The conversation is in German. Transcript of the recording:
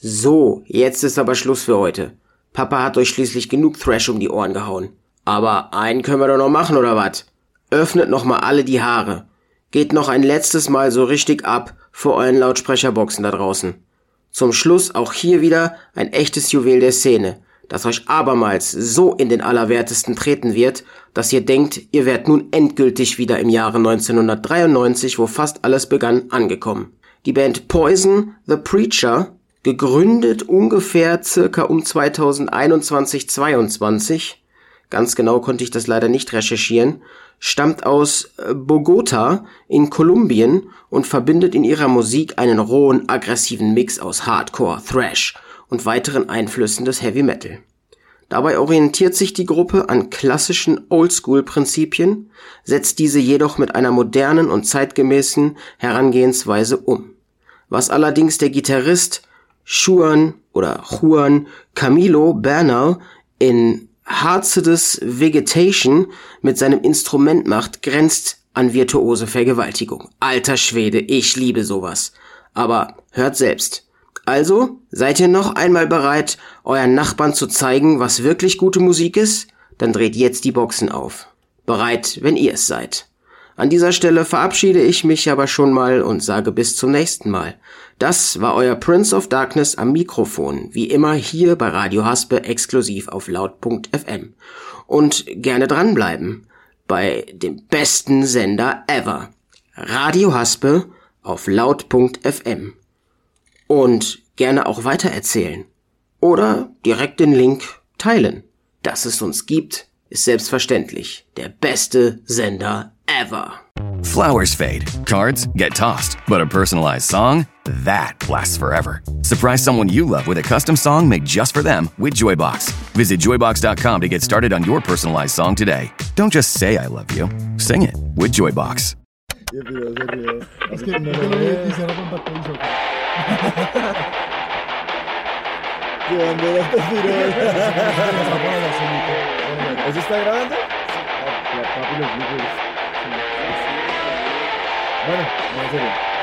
So, jetzt ist aber Schluss für heute. Papa hat euch schließlich genug Thrash um die Ohren gehauen. Aber einen können wir doch noch machen, oder was? Öffnet noch mal alle die Haare. Geht noch ein letztes Mal so richtig ab vor euren Lautsprecherboxen da draußen. Zum Schluss auch hier wieder ein echtes Juwel der Szene, das euch abermals so in den Allerwertesten treten wird, dass ihr denkt, ihr wärt nun endgültig wieder im Jahre 1993, wo fast alles begann, angekommen. Die Band Poison The Preacher, gegründet ungefähr circa um 2021-22, ganz genau konnte ich das leider nicht recherchieren, stammt aus Bogota in Kolumbien und verbindet in ihrer Musik einen rohen, aggressiven Mix aus Hardcore, Thrash und weiteren Einflüssen des Heavy Metal. Dabei orientiert sich die Gruppe an klassischen Oldschool-Prinzipien, setzt diese jedoch mit einer modernen und zeitgemäßen Herangehensweise um. Was allerdings der Gitarrist Juan Camilo Bernal in Harcedes Vegetation mit seinem Instrument macht, grenzt an virtuose Vergewaltigung. Alter Schwede, ich liebe sowas. Aber hört selbst. Also, seid ihr noch einmal bereit, euren Nachbarn zu zeigen, was wirklich gute Musik ist? Dann dreht jetzt die Boxen auf. Bereit, wenn ihr es seid. An dieser Stelle verabschiede ich mich aber schon mal und sage bis zum nächsten Mal. Das war euer Prince of Darkness am Mikrofon, wie immer hier bei Radio Haspe exklusiv auf laut.fm. Und gerne dranbleiben bei dem besten Sender ever. Radio Haspe auf laut.fm. Und gerne auch weitererzählen. Oder direkt den Link teilen. Dass es uns gibt, ist selbstverständlich der beste Sender ever. Flowers fade, cards get tossed, but a personalized song, that lasts forever. Surprise someone you love with a custom song made just for them with Joybox. Visit joybox.com to get started on your personalized song today. Don't just say I love you, sing it with Joybox. Es que no lo quisiera contactar con Joker. ¿Eso está grabando? Papi, los Bueno, en serio.